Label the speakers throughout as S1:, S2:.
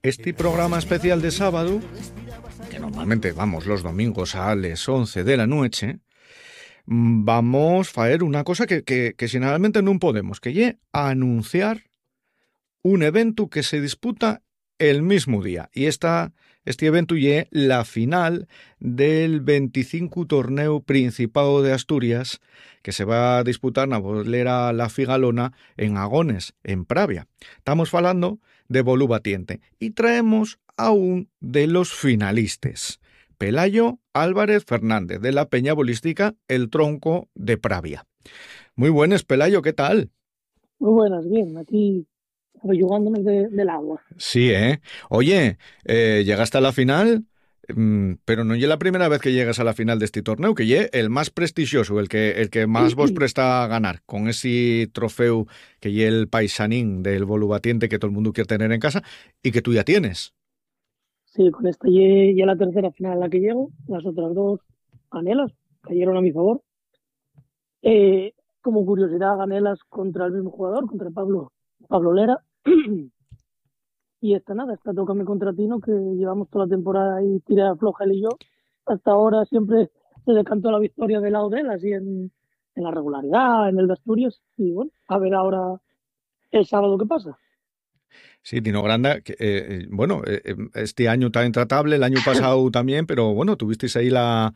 S1: este programa especial de sábado, que normalmente vamos los domingos a las 11 de la noche, vamos a faer una cosa que generalmente non podemos, que lle anunciar un evento que se disputa el mismo día. Y este evento lle la final del 25 torneo Principado de Asturias, que se va a disputar na bolera La Figalona en Agones, en Pravia. Estamos falando de Bolú Batiente y traemos a un de los finalistas, Pelayo Álvarez Fernández, de la Peña Bolística El Tronco de Pravia. Muy buenas, Pelayo, ¿qué tal?
S2: Muy buenas, bien, aquí ayudándonos del agua.
S1: Sí, ¿eh? Oye, llegaste a la final, pero no es la primera vez que llegas a la final de este torneo, que lle el más prestigioso, el que más vos presta a ganar, con ese trofeo que lle el paisanín del Bolubatiente que todo el mundo quiere tener en casa y que tú ya tienes.
S2: Sí, con esta ya la tercera final a la que llego, las otras dos ganelas cayeron a mi favor. Como curiosidad, ganelas contra el mismo jugador, contra Pablo Lera. Y esta tócame contra Tino, que llevamos toda la temporada ahí tira floja él y yo. Hasta ahora siempre se decantó la victoria del lado de él, así en la regularidad, en el de Asturias. Y bueno, a ver ahora el sábado qué pasa.
S1: Sí, Tino Granda, bueno, este año está intratable, el año pasado también, pero bueno, tuvisteis ahí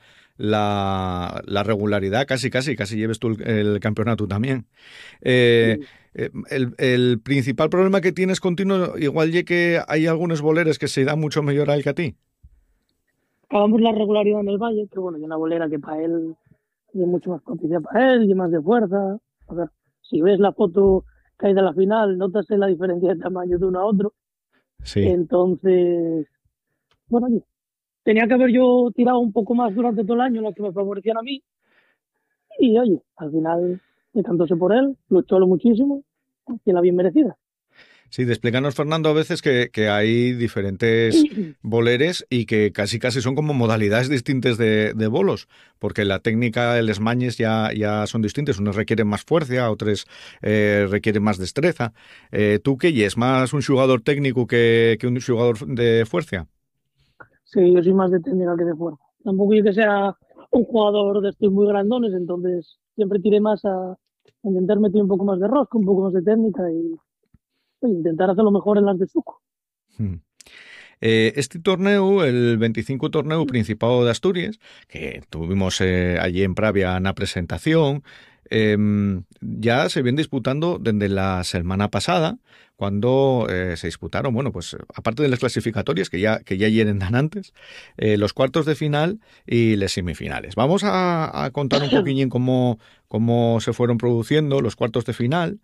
S1: la regularidad, casi lleves tú el campeonato también. Eh,
S2: Sí.
S1: el principal problema que tienes continuo, igual ya que hay algunos boleros que se dan mucho mejor a él que a ti.
S2: Acabamos la regularidad en el Valle, que bueno, y una bolera que para él es mucho más propicia para él y más de fuerza. A ver, si ves la foto que hay de la final, notas la diferencia de tamaño de uno a otro.
S1: Sí.
S2: Entonces, bueno, oye, tenía que haber yo tirado un poco más durante todo el año, las que me favorecían a mí. Y oye, al final decantóse por él, luchó lo muchísimo y la bien merecida.
S1: Sí, de explícanos, Fernando, a veces que hay diferentes boleres y que casi son como modalidades distintas de bolos, porque la técnica, el esmañes ya son distintos. Unos requieren más fuerza, otros requieren más destreza. ¿Tú qué es? ¿Más un jugador técnico que un jugador de fuerza?
S2: Sí, yo soy más de técnica que de fuerza. Tampoco yo que sea un jugador de estos muy grandones, entonces siempre tiré más a intentar meter un poco más de rosca, un poco más de técnica y oye, intentar hacerlo mejor en las de suco.
S1: Hmm. Este torneo, el 25 torneo Principado de Asturias, que tuvimos allí en Pravia una presentación, ya se viene disputando desde la semana pasada, cuando se disputaron, bueno, pues aparte de las clasificatorias, que ya llenen dan antes, los cuartos de final y las semifinales. Vamos a contar un poquillín cómo se fueron produciendo los cuartos de final.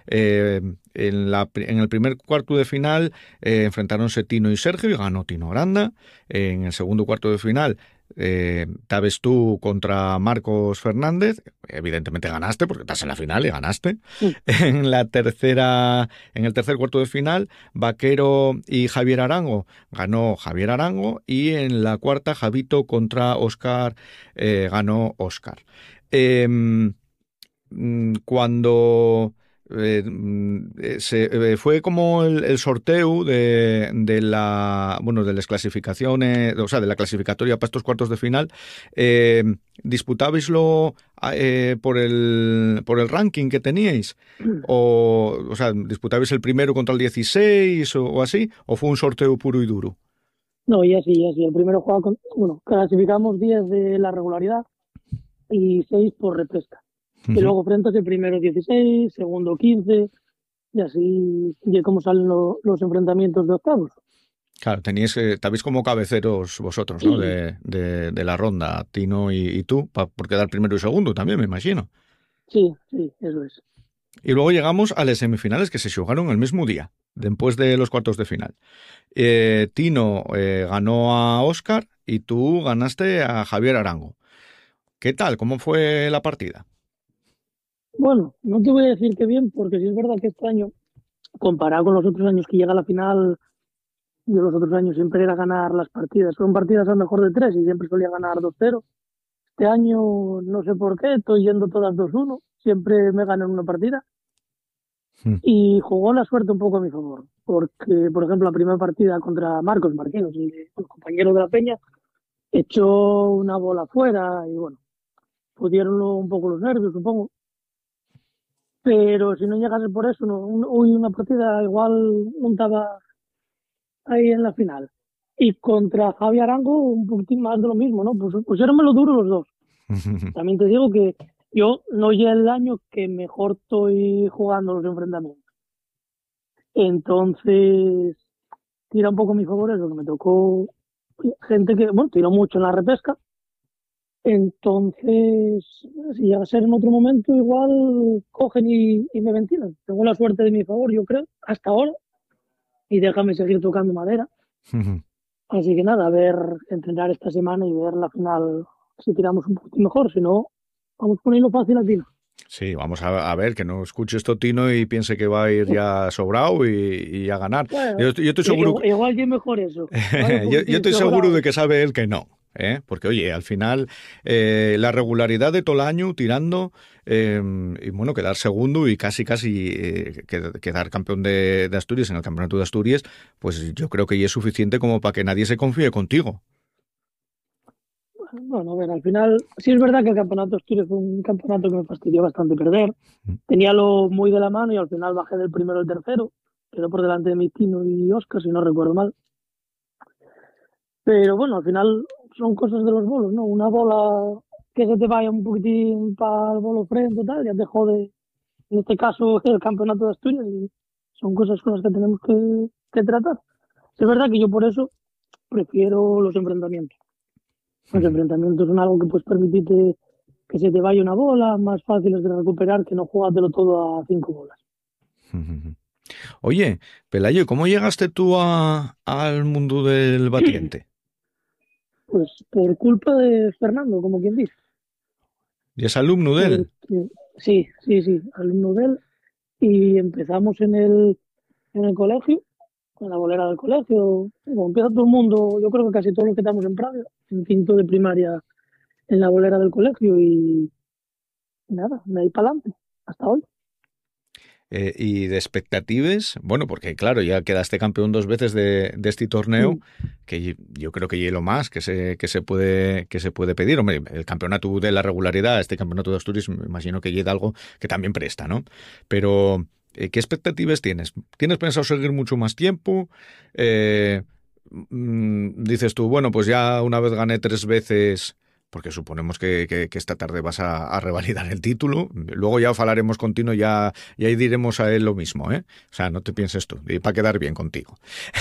S1: En el primer cuarto de final enfrentaronse Tino y Sergio y ganó Tino Granda. En el segundo cuarto de final estabas tú contra Marcos Fernández, evidentemente ganaste porque estás en la final y ganaste. En el tercer cuarto de final, Vaquero y Javier Arango, ganó Javier Arango, y en la cuarta, Javito contra Óscar, ganó Óscar. Cuando fue como el sorteo de las clasificaciones, o sea, de la clasificatoria para estos cuartos de final, eh, disputabais por el ranking que teníais, o sea, disputabais el primero contra el 16 o así, o fue un sorteo puro y duro.
S2: No, y así, y así. El primero juega bueno, clasificamos 10 de la regularidad y 6 por repesca. Y
S1: Ujú.
S2: luego frente el primero 16, segundo 15, y así y como salen los enfrentamientos de octavos.
S1: Claro, estabais como cabeceros vosotros, ¿no? De la ronda, Tino y tú, por quedar primero y segundo también, me imagino.
S2: Sí, sí, eso es.
S1: Y luego llegamos a las semifinales que se jugaron el mismo día, después de los cuartos de final. Tino ganó a Óscar y tú ganaste a Javier Arango. ¿Qué tal? ¿Cómo fue la partida?
S2: Bueno, no te voy a decir que bien, porque sí es verdad que este año, comparado con los otros años que llega a la final, yo los otros años siempre era ganar las partidas. Son partidas al mejor de tres y siempre solía ganar 2-0. Este año, no sé por qué, estoy yendo todas 2-1. Siempre me ganan una partida
S1: Hmm.
S2: y jugó la suerte un poco a mi favor. porque, por ejemplo, la primera partida contra Marcos Martínez, el compañero de la Peña, echó una bola afuera y bueno, pudieron un poco los nervios, supongo. Pero si no llegase por eso, hoy una partida igual no estaba ahí en la final. Y contra Javi Arango, un poquitín más de lo mismo, ¿no? Pues lo duro los dos. También te digo que yo no llevo el año que mejor estoy jugando los enfrentamientos. Entonces, tira un poco a mi favor eso, que me tocó gente que, bueno, tiró mucho en la repesca. Entonces, si llega a ser en otro momento, igual cogen y me ventilan. Tengo la suerte de mi favor, yo creo, hasta ahora. Y déjame seguir tocando madera. Así que nada, a ver, entrenar esta semana y ver la final si tiramos un poquito mejor. Si no, vamos poniendo fácil a Tino.
S1: Sí, vamos a ver, que no escuche esto Tino y piense que va a ir ya sobrado y a ganar.
S2: Bueno,
S1: yo estoy seguro.
S2: Igual es mejor eso.
S1: Yo estoy seguro de que sabe él que no. Porque, oye, al final la regularidad de todo el año tirando y, bueno, quedar segundo y casi quedar campeón de Asturias en el Campeonato de Asturias, pues yo creo que ya es suficiente como para que nadie se confíe contigo.
S2: Bueno, a ver, al final, sí es verdad que el Campeonato de Asturias fue un campeonato que me fastidió bastante perder. Teníalo muy de la mano y al final bajé del primero al tercero. Quedó por delante de mi Tino y Óscar, si no recuerdo mal. Pero bueno, al final son cosas de los bolos, ¿no? Una bola que se te vaya un poquitín para el bolo frente y tal, ya te jode, en este caso, el Campeonato de Asturias y son cosas con las que tenemos que tratar. Es verdad que yo por eso prefiero los enfrentamientos. Los enfrentamientos son algo que puedes permitirte que se te vaya una bola, más fáciles de recuperar que no jugártelo todo a 5 bolas.
S1: Oye, Pelayo, ¿cómo llegaste tú al mundo del batiente?
S2: Pues por culpa de Fernando, como quien dice.
S1: ¿Y es alumno de él?
S2: Sí, alumno de él. Y empezamos en el colegio, en la bolera del colegio. Como empieza todo el mundo, yo creo que casi todos los que estamos en Praga, en quinto de primaria, en la bolera del colegio. Y nada, de ahí para adelante, hasta hoy.
S1: Y de expectativas, bueno, porque claro, ya quedaste campeón 2 veces de este torneo, que yo creo que es lo más que se puede pedir. Hombre, el campeonato de la regularidad, este campeonato de Asturias, me imagino que llega algo que también presta, ¿no? Pero, ¿qué expectativas tienes? ¿Tienes pensado seguir mucho más tiempo? Dices tú, bueno, pues ya una vez gané 3 veces, porque suponemos que esta tarde vas a revalidar el título. Luego ya hablaremos contigo y ahí diremos a él lo mismo, ¿eh? O sea, no te pienses tú, para quedar bien contigo.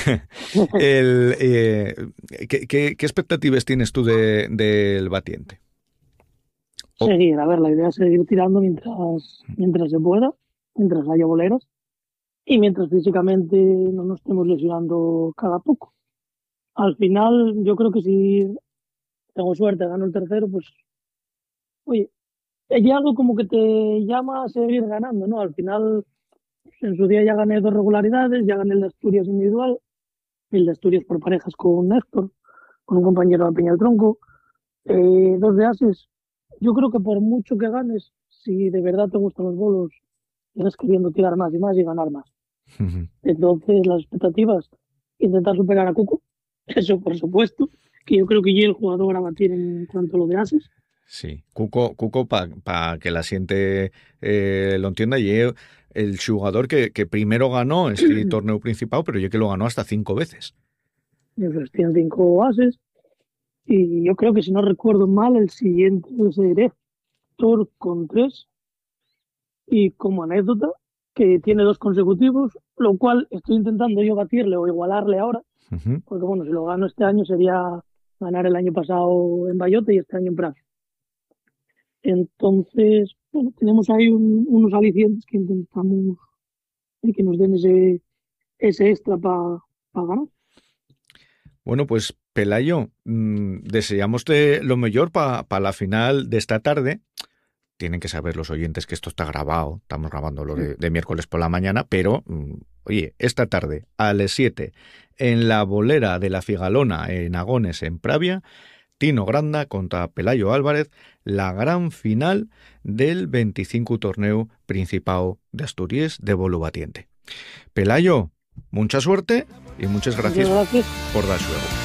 S1: ¿Qué expectativas tienes tú del batiente?
S2: Seguir, a ver, la idea es seguir tirando mientras se pueda, mientras haya boleras y mientras físicamente no nos estemos lesionando cada poco. Al final, yo creo que si tengo suerte, gano el tercero, pues, oye, hay algo como que te llama a seguir ganando, ¿no? Al final, en su día ya gané 2 regularidades, ya gané el de Asturias individual, el de Asturias por parejas con Néstor, con un compañero de Peña del Tronco, 2 de ases. Yo creo que por mucho que ganes, si de verdad te gustan los bolos, tienes queriendo tirar más y más y ganar más. Entonces, las expectativas, intentar superar a Cuco, eso por supuesto, que yo creo que ya el jugador a batir en cuanto a lo de ases.
S1: Sí, Cuco para que la siente lo entienda, y el jugador que primero ganó este torneo principal, pero yo que lo ganó hasta 5 veces.
S2: Entonces, tiene 5 ases. Y yo creo que si no recuerdo mal, el siguiente es Héctor con 3. Y como anécdota, que tiene 2 consecutivos, lo cual estoy intentando yo batirle o igualarle ahora. Porque bueno, si lo gano este año sería ganar el año pasado en Bayota y este año en Praga. Entonces, bueno, tenemos ahí unos alicientes que intentamos y que nos den ese extra para ganar.
S1: Bueno, pues Pelayo, deseamos lo mejor para la final de esta tarde. Tienen que saber los oyentes que esto está grabado, estamos grabándolo de miércoles por la mañana, pero, oye, esta tarde a las 7 en la bolera de la Figalona en Agones, en Pravia, Tino Granda contra Pelayo Álvarez, la gran final del 25 torneo Principado de Asturias de bolo batiente. Pelayo, Mucha suerte y muchas gracias
S2: Muchas gracias.
S1: por dar juego.